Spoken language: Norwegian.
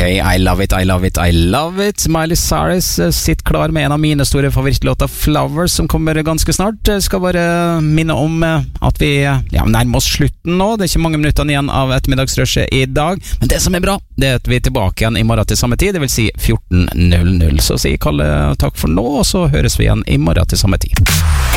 I love it, I love it, I love it. Miley Cyrus sitter klar med en av mine store favorittlåter, Flowers, som kommer ganske snart. Jeg skal bare minne om at vi nærmer oss slutten nå. Det er ikke mange minutter igjen av ettermiddagsrushet i dag, men det som er bra, det er at vi er tilbake igjen i morgen til samme tid, det vil si 14:00. Så sier Kalle takk for nå, og så høres vi igjen i morgen til samme tid.